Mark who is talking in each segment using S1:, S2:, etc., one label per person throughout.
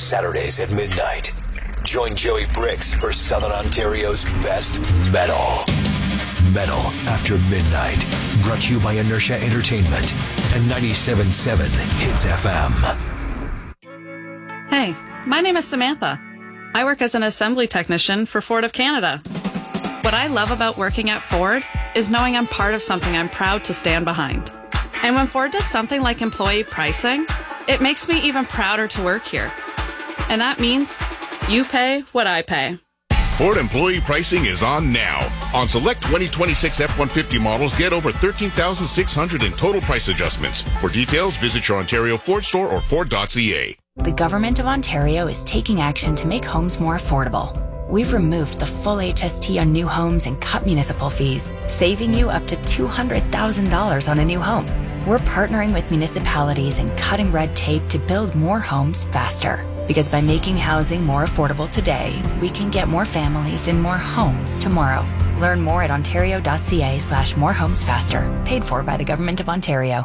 S1: Saturdays at midnight. Join Joey Bricks for Southern Ontario's best metal. Metal After Midnight. Brought to you by Inertia Entertainment and 97.7 Hits FM.
S2: Hey, my name is Samantha. I work as an assembly technician for Ford of Canada. What I love about working at Ford is knowing I'm part of something I'm proud to stand behind. And when Ford does something like employee pricing, it makes me even prouder to work here. And that means you pay what I pay.
S3: Ford employee pricing is on now. On select 2026 F-150 models, get over $13,600 in total price adjustments. For details, visit your Ontario Ford store or Ford.ca.
S4: The Government of Ontario is taking action to make homes more affordable. We've removed the full HST on new homes and cut municipal fees, saving you up to $200,000 on a new home. We're partnering with municipalities and cutting red tape to build more homes faster. Because by making housing more affordable today, we can get more families in more homes tomorrow. Learn more at ontario.ca/morehomesfaster. Paid for by the Government of Ontario.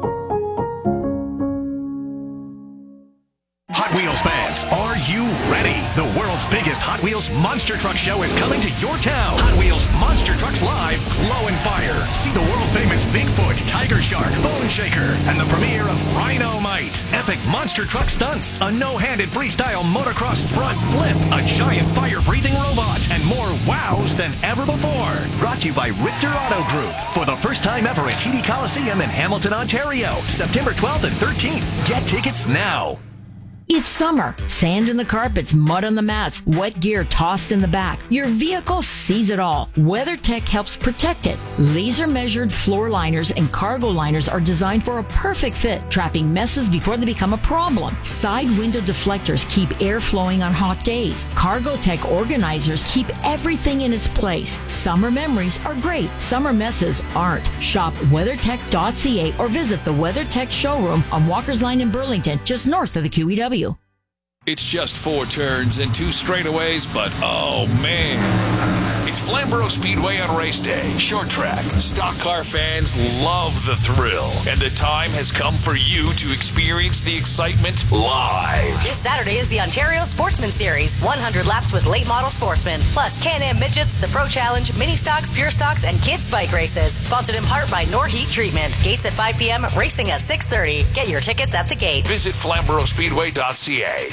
S5: Hot Wheels fans, are you ready? The world's biggest Hot Wheels Monster Truck Show is coming to your town. Hot Wheels Monster Trucks Live, Glow and Fire. See the world-famous Bigfoot, Tiger Shark, Bone Shaker, and the premiere of Rhino-Mite. Epic monster truck stunts, a no-handed freestyle motocross front flip, a giant fire-breathing robot, and more wows than ever before. Brought to you by Richter Auto Group. For the first time ever at TD Coliseum in Hamilton, Ontario. September 12th and 13th. Get tickets now.
S6: It's summer. Sand in the carpets, mud on the mats, wet gear tossed in the back. Your vehicle sees it all. WeatherTech helps protect it. Laser-measured floor liners and cargo liners are designed for a perfect fit, trapping messes before they become a problem. Side window deflectors keep air flowing on hot days. Cargotech organizers keep everything in its place. Summer memories are great. Summer messes aren't. Shop WeatherTech.ca or visit the WeatherTech showroom on Walker's Line in Burlington, just north of the QEW.
S7: It's just 4 turns and 2 straightaways, but oh man. It's Flamborough Speedway on race day. Short track. Stock car fans love the thrill. And the time has come for you to experience the excitement live.
S8: This Saturday is the Ontario Sportsman Series. 100 laps with late model sportsmen. Plus Can-Am Midgets, the Pro Challenge, Mini Stocks, Pure Stocks, and Kids Bike Races. Sponsored in part by Norheat Treatment. Gates at 5 p.m., racing at 6:30. Get your tickets at the gate.
S7: Visit FlamboroughSpeedway.ca.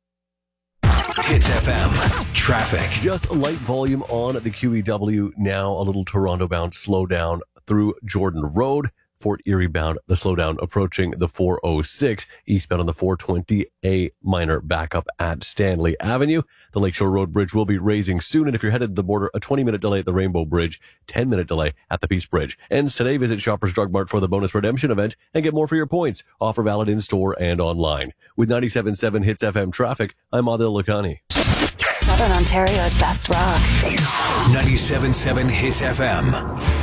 S1: Hits FM. Traffic.
S9: Just light volume on the QEW now. A little Toronto-bound slowdown through Jordan Road. Fort Erie bound, the slowdown approaching the 406. Eastbound on the 420, a minor backup at Stanley Avenue. The Lakeshore Road Bridge will be raising soon. And if you're headed to the border, a 20-minute delay at the Rainbow Bridge, 10-minute delay at the Peace Bridge. And today, visit Shoppers Drug Mart for the bonus redemption event and get more for your points. Offer valid in-store and online. With 97.7 Hits FM traffic, I'm Adil Lakhani.
S4: Southern Ontario's best rock.
S1: 97.7 Hits FM.